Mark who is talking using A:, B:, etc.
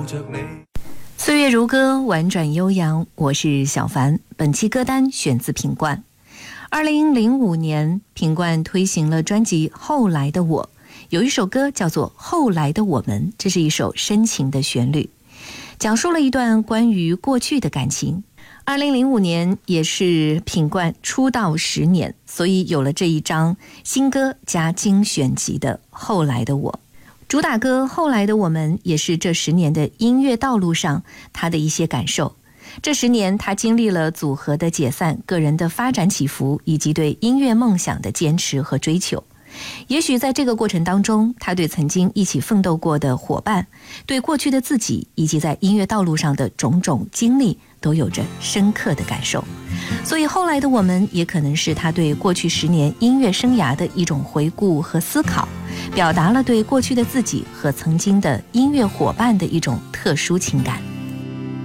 A: 着你。
B: 岁月如歌，婉转悠扬，我是小凡。本期歌单选自品冠。2005年，品冠推行了专辑《后来的我》，有一首歌叫做《后来的我们》，这是一首深情的旋律，讲述了一段关于过去的感情。2005年也是品冠出道10年，所以有了这一张新歌加精选集的《后来的我》。主打歌《后来的我们》也是这10年的音乐道路上他的一些感受。这10年他经历了组合的解散、个人的发展起伏，以及对音乐梦想的坚持和追求。也许在这个过程当中，他对曾经一起奋斗过的伙伴，对过去的自己，以及在音乐道路上的种种经历都有着深刻的感受。所以后来的我们也可能是他对过去10年音乐生涯的一种回顾和思考，表达了对过去的自己和曾经的音乐伙伴的一种特殊情感。